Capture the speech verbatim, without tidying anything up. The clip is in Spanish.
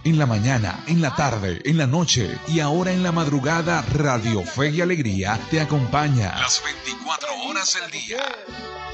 En la mañana, en la tarde, en la noche y ahora en la madrugada, Radio Fe y Alegría te acompaña las veinticuatro horas del día.